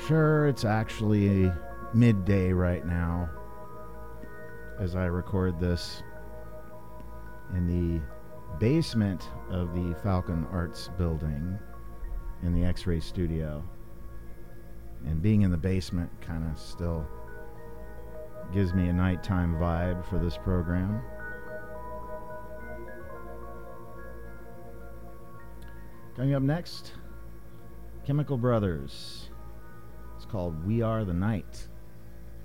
Sure, it's actually midday right now as I record this in the basement of the Falcon Arts building in the X-Ray studio. And being in the basement kind of still gives me a nighttime vibe for this program. Coming up next, Chemical Brothers. It's called We Are the Night.